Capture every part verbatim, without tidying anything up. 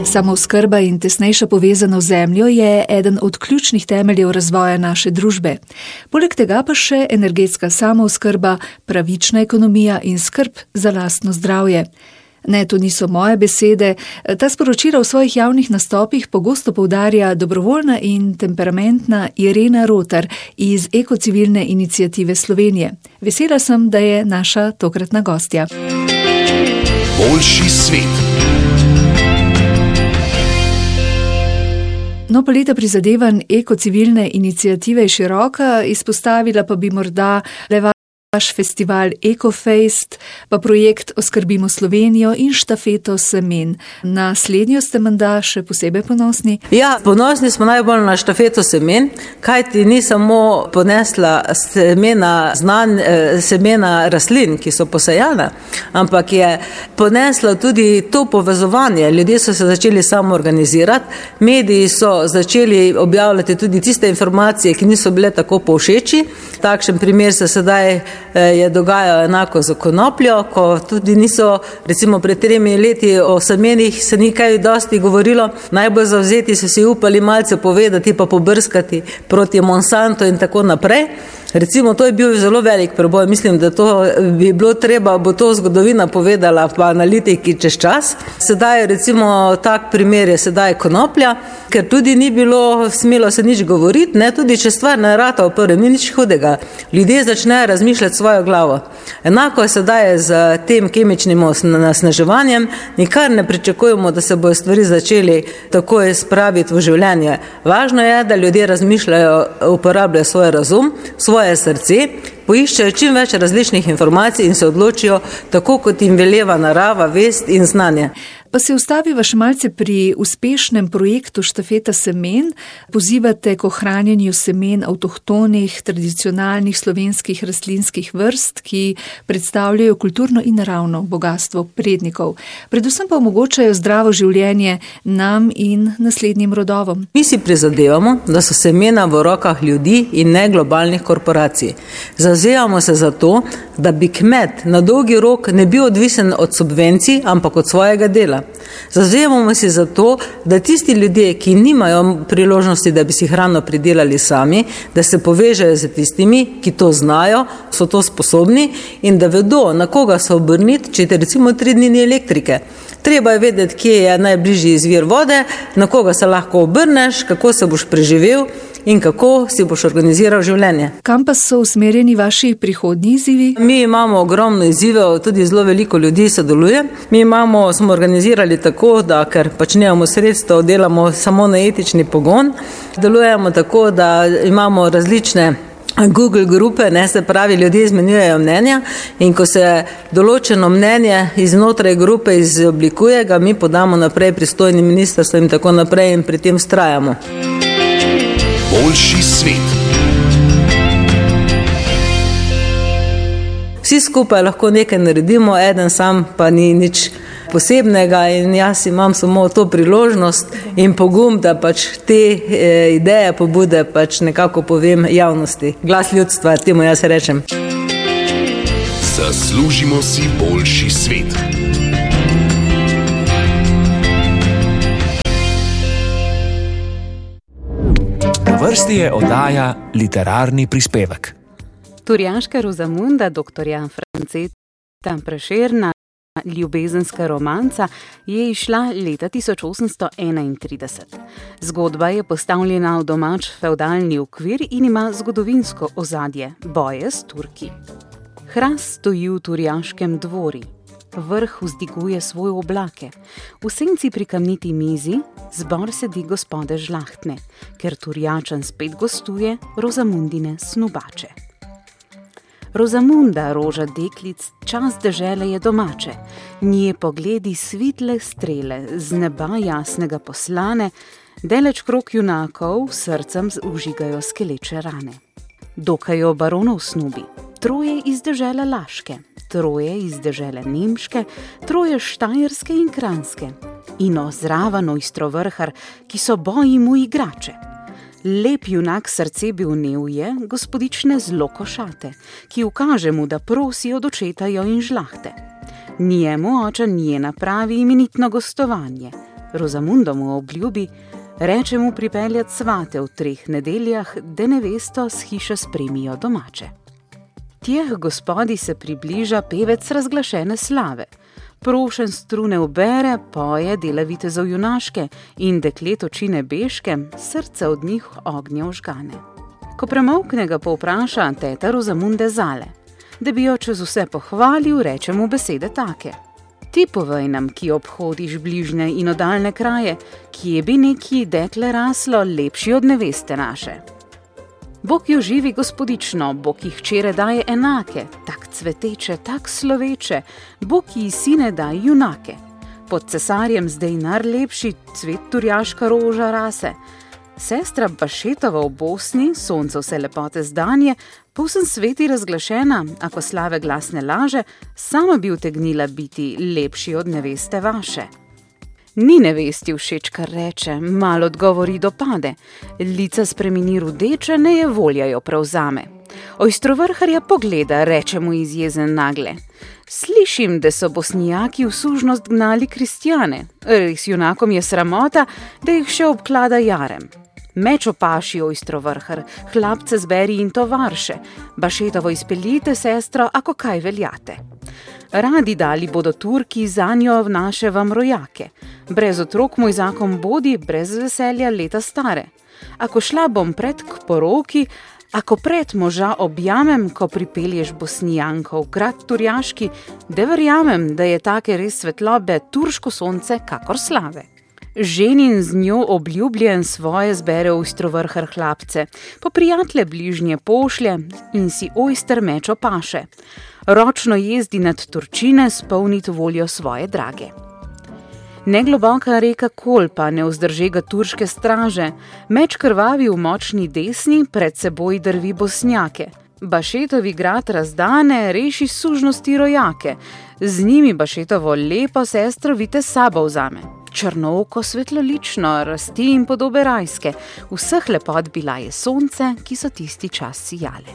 Samooskrba in tesnejša povezanost z zemljo je eden od ključnih temeljev razvoja naše družbe. Poleg tega pa še energetska samooskrba, pravična ekonomija in skrb za lastno zdravje. Ne, to niso moje besede. Ta sporočila v svojih javnih nastopih pogosto poudarja dobrovoljna in temperamentna Irena Rotar iz Ekocivilne iniciative Slovenije. Vesela sem, da je naša tokratna gostja. Boljši svet. No, paleta prizadevanj Ekocivilne iniciative je široka, izpostavila pa bi morda le vaš festival EcoFest, pa projekt Oskrbimo Slovenijo in štafeto semen. Na slednjo ste menda še posebej ponosni? Ja, ponosni smo najbolj na štafeto semen, kajti ni samo ponesla semena, znanj, semena rastlin, ki so posejane, ampak je ponesla tudi to povezovanje. Ljudje so se začeli samo organizirati, mediji so začeli objavljati tudi tiste informacije, ki niso bile tako povšeči. Takšen primer se sedaj je dogajalo enako za konopljo, ko tudi niso, recimo pred tremi leti o semenih se ni kaj dosti govorilo, najbolj zavzeti so si upali malce povedati pa pobrskati proti Monsanto in tako naprej. Recimo to je bil zelo velik preboj, mislim, da to bi bilo treba, bo to zgodovina povedala pa analitiki čez čas. Sedaj recimo tak primer je sedaj konoplja, ker tudi ni bilo smelo se nič govoriti, ne, tudi če stvar ne rata v prvem, ni nič hudega. Ljudje začnejo razmišljati svojo glavo. Enako je sedaj z tem kemičnim nasneževanjem, nikar ne pričakujemo, da se bojo stvari začeli takoj spraviti v življenje. Važno je, da ljudje razmišljajo, uporabljajo svoj razum, svoje srce, poiščajo čim več različnih informacij in se odločijo tako, kot jim veleva narava, vest in znanje. Pa se ustaviva še malce pri uspešnem projektu štafeta semen. Pozivate k ohranjanju semen avtohtonih, tradicionalnih slovenskih rastlinskih vrst, ki predstavljajo kulturno in naravno bogastvo prednikov. Predvsem pa omogočajo zdravo življenje nam in naslednjim rodovom. Mi si prizadevamo, da so semena v rokah ljudi in ne globalnih korporacij. Zavzemamo se za to, da bi kmet na dolgi rok ne bil odvisen od subvencij, ampak od svojega dela. Zavzemamo se za to, da tisti ljudje, ki nimajo priložnosti, da bi si hrano pridelali sami, da se povežejo z tistimi, ki to znajo, so to sposobni in da vedo, na koga se obrniti, če te recimo tri dni ni elektrike. Treba je vedeti, kje je najbližji izvir vode, na koga se lahko obrneš, kako se boš preživel in kako si boš organiziral življenje. Kam pa so usmerjeni vaši prihodnji izzivi? Mi imamo ogromno izzivov, tudi zelo veliko ljudi sodeluje. Mi imamo, smo organizirali tako, da ker pač nemamo sredstev, delamo samo na etični pogon. Delujemo tako, da imamo različne Google grupe, ne, se pravi, ljudje izmenjujejo mnenja in ko se določeno mnenje iznotraj grupe izoblikuje, ga mi podamo naprej pristojnim ministrstvom in tako naprej in pri tem vztrajamo. Boljši svet. Vsi skupaj lahko nekaj naredimo, eden sam pa ni nič posebnega in jaz imam samo to priložnost in pogum, da pač te e, ideje, pobude pač nekako povem javnosti. Glas ljudstva, temu jaz rečem. Zaslužimo si boljši svet. Na vrsti je oddaja Literarni prispevek. Turjaška Rozamunda doktorja Franceta Prešerna ljubezenska romanca je izšla leta tisoč osemsto enaintrideset. Zgodba je postavljena v domač fevdalni okvir in ima zgodovinsko ozadje, boje s Turki. Hrast stoji v turjaškem dvori. Vrh vzdiguje svoje oblake. V senci pri kamniti mizi zbor sedi gospode žlahtne, ker Turjačan spet gostuje Rozamundine snubače. Rozamunda, roža deklic, čas dežele je domače. Nje pogledi svitle strele, z neba jasnega poslane, daleč krog junakov srcem užigajo skeleče rane. Dokajo baronov snubi, troje iz dežele Laške, troje iz dežele Nemške, troje Štajerske in Kranjske, in ozravan ojstrovrhar, ki so boji mu igrače. Lep junak srce bi vnel je, gospodične zlo košate, ki ukaže mu, da prosi od očeta jo in žlahte. Njemu oče nje napravi imenitno gostovanje, Rozamundo mu obljubi, reče mu pripeljati svate v treh nedeljah, da nevesto s hiše spremijo domače. Tjeh gospodi se približa pevec razglašene slave. Prošen strune ubere, poje dela vitezov junaške in deklet oči nebeške, srce od njih ognja ožgane. Ko premolkne, ga povpraša teta Rozamunde Zale, da bi jo čez vse pohvalil, reče mu besede take. Ti povej nam, ki obhodiš bližnje in odaljne kraje, kje bi neki dekle raslo lepši od neveste naše. Bog jo živi gospodično, Bog jih hčere daje enake, tak cveteče, tak sloveče, Bog ji sine daje junake. Pod cesarjem zdaj nar lepši, cvet turjaška roža rase. Sestra Bašetova v Bosni, sonce vse lepote zdanje, povsem sveti razglašena, ako slave glasne laže, sama bi utegnila biti lepši od neveste vaše. Ni nevesti všeč, kar reče, malo odgovori dopade, lica spremeni rudeče, ne je volja jo prevzame. Ojstrovrharja pogleda, reče mu izjezen nagle. Slišim, da so Bosnijaki v sužnost gnali kristjane, res junakom je sramota, da jih še obklada jarem. Meč opaši, Ojstrovrhar, hlapce zberi in tovarše, Bašetovo izpeljite, sestro, ako kaj veljate. Radi dali bodo Turki zanjo v naše vam rojake, brez otrok moj zakon bodi, brez veselja leta stare. Ako šla bom pred k poroki, ako pred moža objamem, ko pripelješ Bosnijanko v grad turjaški, da verjamem, da je take res svetlobe turško sonce kakor slave. Ženin z njo obljubljen svoje zbere Ojstrovrhar hlapce, po prijatelje bližnje pošlje in si Ojster meč opaše. Ročno jezdi nad Turčine spolnit voljo svoje drage. Negloboka reka Kolpa ne vzdrže ga turške straže, meč krvavi v močni desni, pred seboj drvi Bosnjake. Bašetovi grad razdane, reši sužnosti rojake, z njimi Bašetovo lepo sestro vite sabo vzame. Črnooko svetlolično, rasti in podobe rajske, vseh lepot bila je sonce, ki so tisti čas sijale.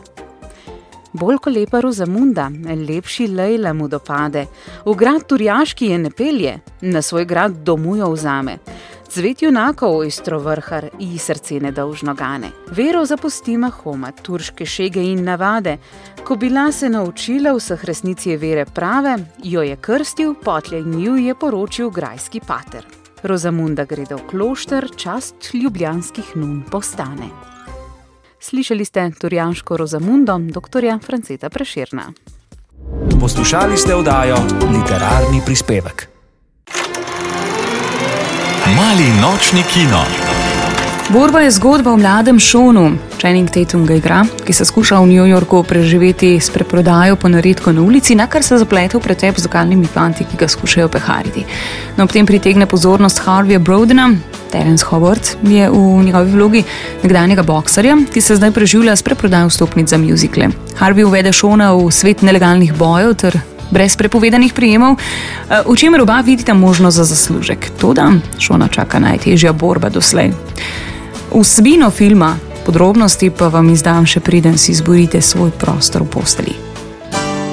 Bolj ko lepa Rozamunda, lepši Lejla mu dopade, v grad turjaški je ne pelje, na svoj grad domujo vzame. Cvet junakov Ojstrovrhar ji srce nedolžno gane. Vero zapusti Mahoma, turške šege in navade, ko bila se naučila vseh resnici vere prave, jo je krstil, potlej nju je poročil grajski pater. Rozamunda grede v klošter, čast ljubljanskih nun postane. Slišali ste turjanško Rozamundo doktorja Franceta Prešerna. Poslušali ste oddajo Literarni prispevek. Mali nočni kino. Borba je zgodba o mladem Seanu, Channing Tatum ga igra, ki se skuša v New Yorku preživeti s preprodajo po naredku na ulici, nakar se zaplete v pretep z lokalnimi fanti, ki ga skušajo pehariti. No, ob tem pritegne pozornost Harveyja Brodena. Terence Howard je v njegovi vlogi nekdanjega boksarja, ki se zdaj preživlja s preprodajo vstopnic za mjuzikle. Harvey uvede Seana v svet nelegalnih bojev ter brez prepovedanih prijemov, v čemer oba vidita možnost za zaslužek. Toda Seana čaka najtežja borba doslej. Vsebino filma, podrobnosti pa vam izdam še preden si izborite svoj prostor v postelji.